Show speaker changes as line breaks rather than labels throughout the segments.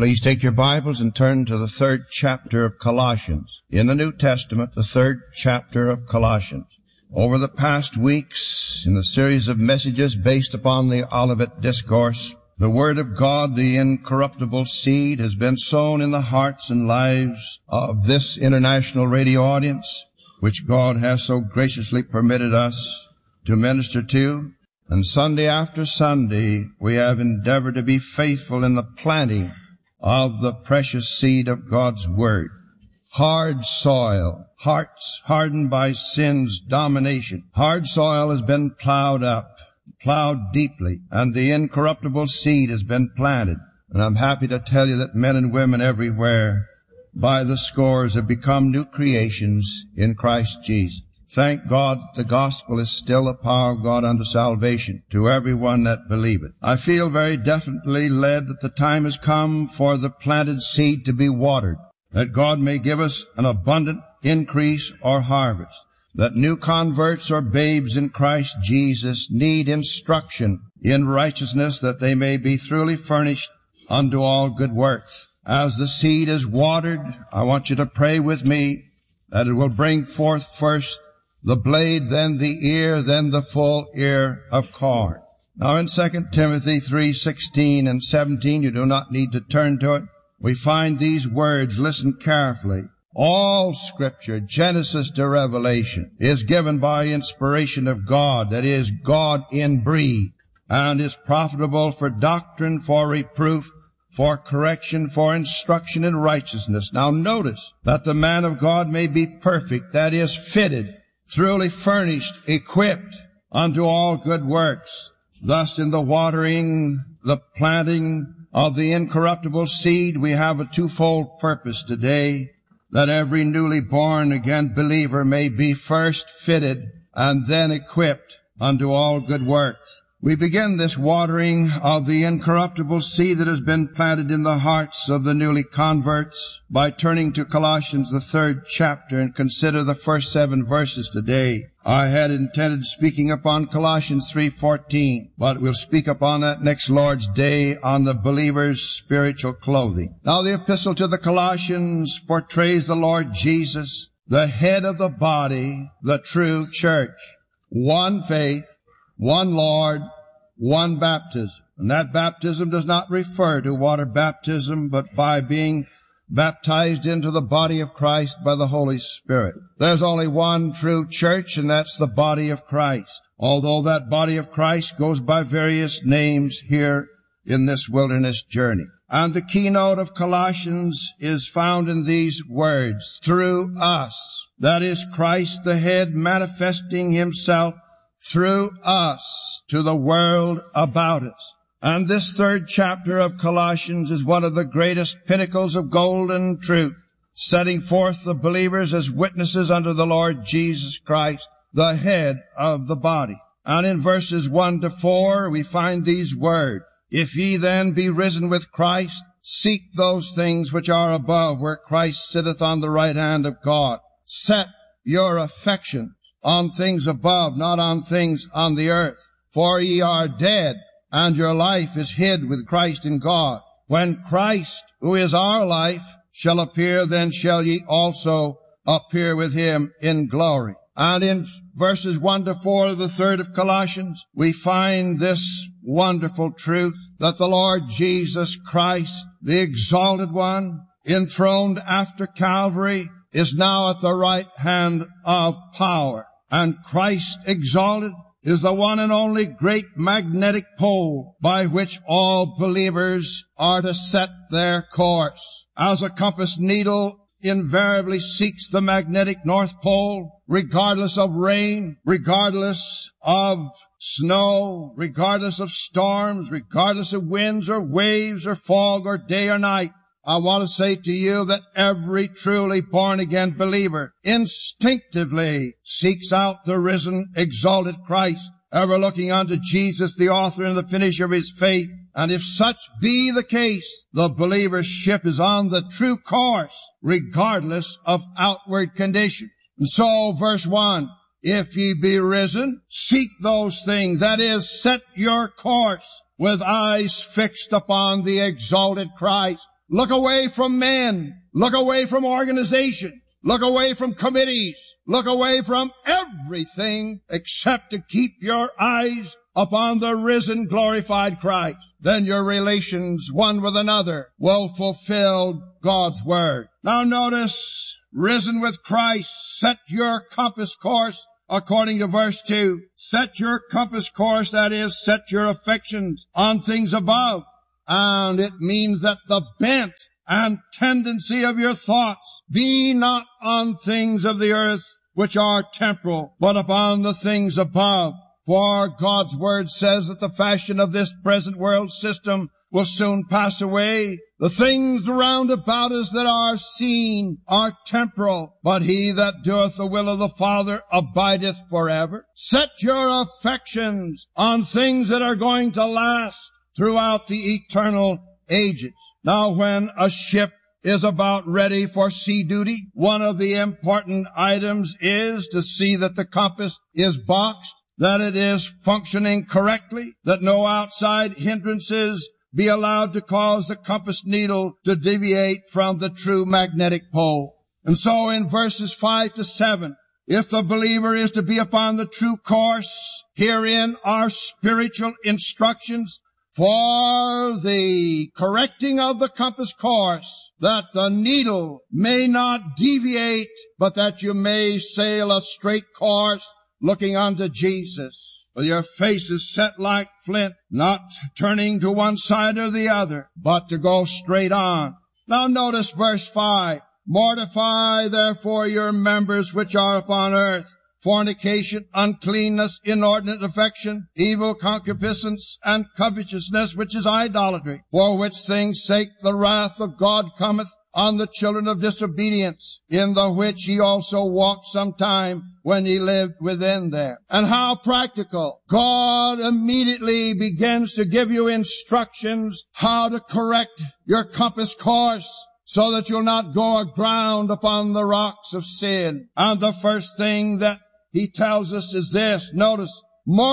Please take your Bibles and turn to the 3rd chapter of Colossians. In the New Testament, the 3rd chapter of Colossians. Over the past weeks, in the series of messages based upon the Olivet Discourse, the Word of God, the incorruptible seed, has been sown in the hearts and lives of this international radio audience, which God has so graciously permitted us to minister to. And Sunday after Sunday, we have endeavored to be faithful in the planting of the precious seed of God's Word. Hard soil, hearts hardened by sin's domination. Hard soil has been plowed up, plowed deeply, and the incorruptible seed has been planted. And I'm happy to tell you that men and women everywhere, by the scores, have become new creations in Christ Jesus. Thank God the gospel is still the power of God unto salvation to everyone that believeth. I feel very definitely led that the time has come for the planted seed to be watered, that God may give us an abundant increase or harvest, that new converts or babes in Christ Jesus need instruction in righteousness, that they may be truly furnished unto all good works. As the seed is watered, I want you to pray with me that it will bring forth first the blade, then the ear, then the full ear of corn. Now in 2 Timothy 3:16 and 17, you do not need to turn to it, we find these words. Listen carefully. All Scripture, Genesis to Revelation, is given by inspiration of God, that is, God inbreathed, and is profitable for doctrine, for reproof, for correction, for instruction in righteousness. Now notice that the man of God may be perfect, that is, fitted, truly furnished, equipped unto all good works. Thus in the watering, the planting of the incorruptible seed, we have a twofold purpose today, that every newly born again believer may be first fitted and then equipped unto all good works. We begin this watering of the incorruptible seed that has been planted in the hearts of the newly converts by turning to Colossians, the 3rd chapter, and consider the first 7 verses today. I had intended speaking upon Colossians 3:14, but we'll speak upon that next Lord's Day on the believer's spiritual clothing. Now the epistle to the Colossians portrays the Lord Jesus, the head of the body, the true church. One faith, one Lord, one baptism. And that baptism does not refer to water baptism, but by being baptized into the body of Christ by the Holy Spirit. There's only one true church, and that's the body of Christ. Although that body of Christ goes by various names here in this wilderness journey. And the keynote of Colossians is found in these words, through us. That is Christ the head manifesting himself through us to the world about us. And this 3rd chapter of Colossians is one of the greatest pinnacles of golden truth, setting forth the believers as witnesses unto the Lord Jesus Christ, the head of the body. And in verses 1 to 4, we find these words, if ye then be risen with Christ, seek those things which are above, where Christ sitteth on the right hand of God. Set your affection on things above, not on things on the earth. For ye are dead, and your life is hid with Christ in God. When Christ, who is our life, shall appear, then shall ye also appear with him in glory. And in verses 1 to 4 of the 3rd of Colossians, we find this wonderful truth, that the Lord Jesus Christ, the exalted one, enthroned after Calvary, is now at the right hand of power. And Christ exalted is the one and only great magnetic pole by which all believers are to set their course. As a compass needle invariably seeks the magnetic North Pole, regardless of rain, regardless of snow, regardless of storms, regardless of winds or waves or fog or day or night, I want to say to you that every truly born-again believer instinctively seeks out the risen, exalted Christ, ever looking unto Jesus, the author and the finisher of his faith. And if such be the case, the believer's ship is on the true course, regardless of outward conditions. And so, verse 1, if ye be risen, seek those things, that is, set your course with eyes fixed upon the exalted Christ, Look away from men. Look away from organization. Look away from committees. Look away from everything except to keep your eyes upon the risen, glorified Christ. Then your relations one with another will fulfill God's word. Now notice, risen with Christ, set your compass course according to verse 2. Set your compass course, that is, set your affections on things above. And it means that the bent and tendency of your thoughts be not on things of the earth, which are temporal, but upon the things above. For God's word says that the fashion of this present world system will soon pass away. The things round about us that are seen are temporal, but he that doeth the will of the Father abideth forever. Set your affections on things that are going to last throughout the eternal ages. Now, when a ship is about ready for sea duty, one of the important items is to see that the compass is boxed, that it is functioning correctly, that no outside hindrances be allowed to cause the compass needle to deviate from the true magnetic pole. And so in verses 5 to 7, if the believer is to be upon the true course, herein are spiritual instructions for the correcting of the compass course, that the needle may not deviate, but that you may sail a straight course looking unto Jesus, with your faces set like flint, not turning to one side or the other, but to go straight on. Now notice verse 5. Mortify therefore your members which are upon earth, fornication, uncleanness, inordinate affection, evil concupiscence, and covetousness, which is idolatry, for which things' sake the wrath of God cometh on the children of disobedience, in the which ye also walked sometime when ye lived within them. And how practical. God immediately begins to give you instructions how to correct your compass course, so that you'll not go aground upon the rocks of sin. And the first thing that he tells us is this. Notice,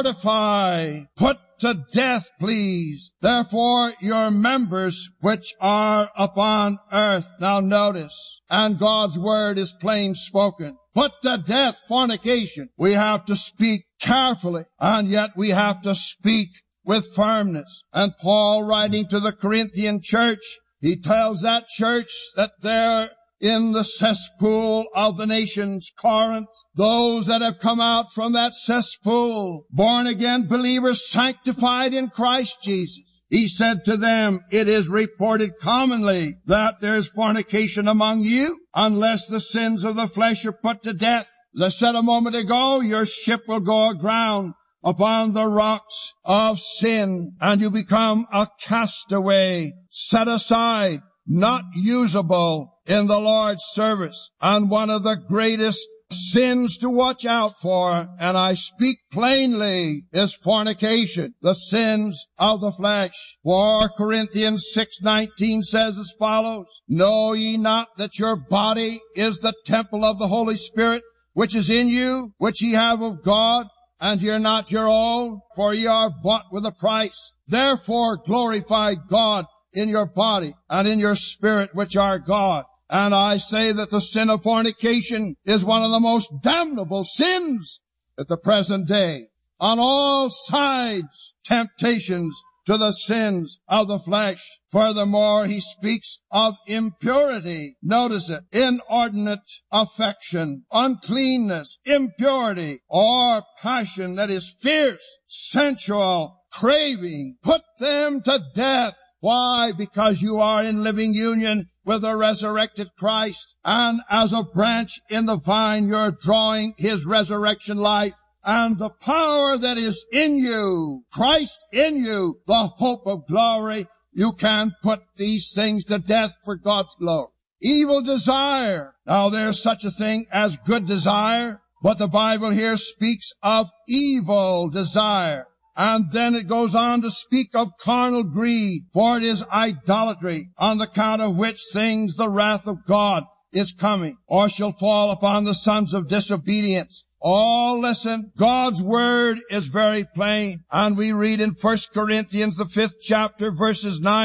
mortify, put to death, please, therefore your members which are upon earth. Now notice, and God's word is plain spoken. Put to death fornication. We have to speak carefully, and yet we have to speak with firmness. And Paul, writing to the Corinthian church, he tells that church that they're in the cesspool of the nations, Corinth, those that have come out from that cesspool, born again believers sanctified in Christ Jesus. He said to them, it is reported commonly that there is fornication among you, unless the sins of the flesh are put to death. As I said a moment ago, your ship will go aground upon the rocks of sin, and you become a castaway, set aside, not usable in the Lord's service. And one of the greatest sins to watch out for, and I speak plainly, is fornication, the sins of the flesh. For Corinthians 6:19 says as follows, know ye not that your body is the temple of the Holy Spirit, which is in you, which ye have of God, and ye are not your own, for ye are bought with a price. Therefore glorify God in your body and in your spirit, which are God. And I say that the sin of fornication is one of the most damnable sins at the present day. On all sides, temptations to the sins of the flesh. Furthermore, he speaks of impurity. Notice it. Inordinate affection, uncleanness, impurity, or passion that is fierce, sensual, craving. Put them to death. Why? Because you are in living union with the resurrected Christ. And as a branch in the vine, you're drawing his resurrection life. And the power that is in you, Christ in you, the hope of glory, you can put these things to death for God's glory. Evil desire. Now there's such a thing as good desire, but the Bible here speaks of evil desire. And then it goes on to speak of carnal greed, for it is idolatry, on account of which things the wrath of God is coming, or shall fall upon the sons of disobedience. Oh, listen, God's word is very plain. And we read in 1 Corinthians, the 5th chapter, verses 9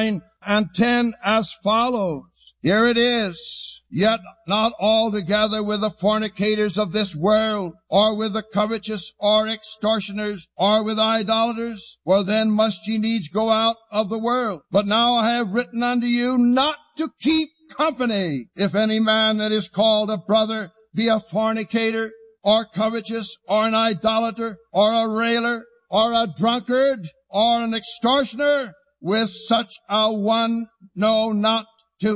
and 10 as follows. Here it is. Yet not altogether with the fornicators of this world, or with the covetous, or extortioners, or with idolaters, for then must ye needs go out of the world. But now I have written unto you not to keep company, if any man that is called a brother be a fornicator, or covetous, or an idolater, or a railer, or a drunkard, or an extortioner. With such a one, no, not